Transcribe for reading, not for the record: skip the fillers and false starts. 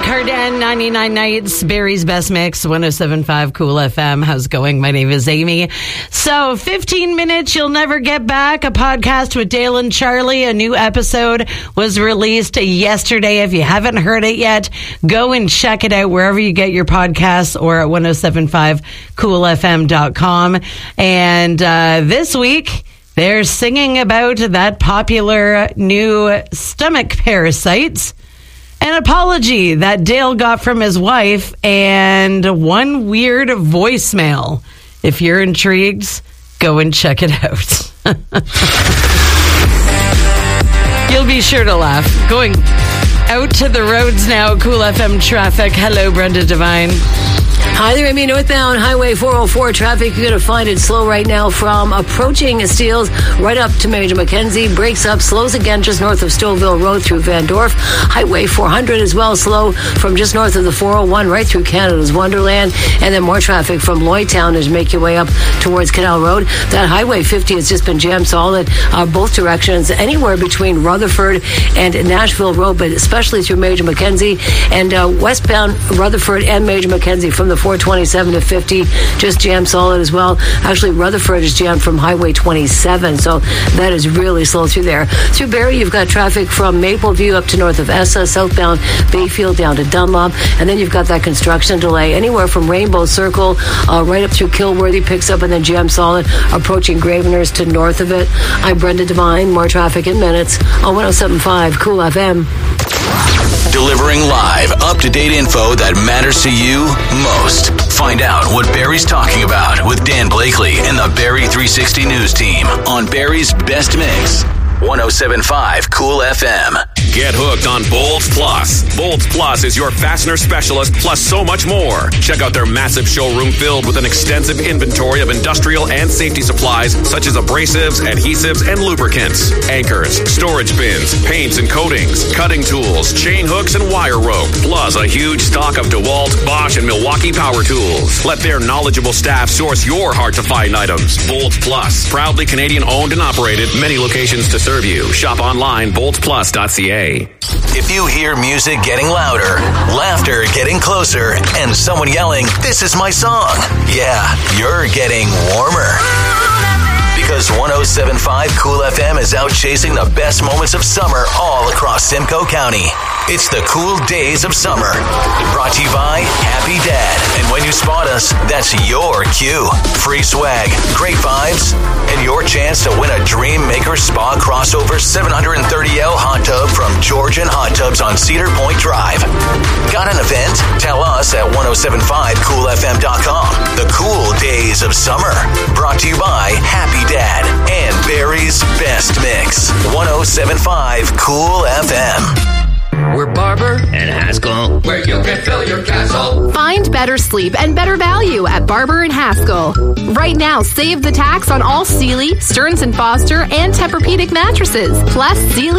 Cardan, 99 Nights, Barry's Best Mix, 107.5 Cool FM. How's it going? My name is Amy. So, 15 minutes, you'll never get back. A podcast with Dale and Charlie. A new episode was released yesterday. If you haven't heard it yet, go and check it out wherever you get your podcasts or at 1075coolfm.com. And this week, they're singing about that popular new stomach parasites. An apology that Dale got from his wife, and one weird voicemail. If you're intrigued, go and check it out. You'll be sure to laugh. Going out to the roads now, Cool FM traffic. Hello, Brenda Devine. Hi there, Amy. Northbound Highway 404 traffic. You're going to find it slow right now from approaching Steeles right up to Major Mackenzie. Breaks up, slows again just north of Stouffville Road through Van Dorp. Highway 400 as well, slow from just north of the 401 right through Canada's Wonderland. And then more traffic from Lloydtown as you make your way up towards Canal Road. That Highway 50 has just been jammed solid both directions, anywhere between Rutherford and Nashville Road, but especially through Major Mackenzie. And westbound Rutherford and Major Mackenzie from the 427 to 50, just jammed solid as well. Actually, Rutherford is jammed from Highway 27, so that is really slow through there. Through Barrie, you've got traffic from Mapleview up to north of Essa, southbound Bayfield down to Dunlop, and then you've got that construction delay anywhere from Rainbow Circle right up through Kilworthy, picks up and then jammed solid, approaching Graveners to north of it. I'm Brenda Devine. More traffic in minutes on 107.5 Cool FM. Delivering live, up-to-date info that matters to you most. Find out what Barry's talking about with Dan Blakely and the Barry 360 News team on Barry's Best Mix. 107.5 Cool FM. Get hooked on Bolts Plus. Bolts Plus is your fastener specialist, plus so much more. Check out their massive showroom filled with an extensive inventory of industrial and safety supplies such as abrasives, adhesives, and lubricants, anchors, storage bins, paints and coatings, cutting tools, chain hooks, and wire rope, plus a huge stock of DeWalt, Bosch, and Milwaukee power tools. Let their knowledgeable staff source your hard-to-find items. Bolts Plus, proudly Canadian-owned and operated, many locations to serve you. Shop online, boltsplus.ca. If you hear music getting louder, laughter getting closer, and someone yelling, "This is my song," yeah, you're getting warmer. Because 107.5 Cool FM is out chasing the best moments of summer all across Simcoe County. It's the cool days of summer. Brought to you by Happy Dad. And when you spot us, that's your cue. Free swag, great vibes, and your chance to win a Dream Maker Spa crossover 730L hot tub from Georgian Hot Tubs on Cedar Point Drive. Got an event? Tell us at 1075coolfm.com. The cool days of summer. Brought to you by Happy Dad and Barry's Best Mix. 107.5 Cool FM. We're Barber and Haskell, where you can fill your castle. Find better sleep and better value at Barber and Haskell. Right now, save the tax on all Sealy, Stearns & Foster, and Tempur-Pedic mattresses. Plus, Sealy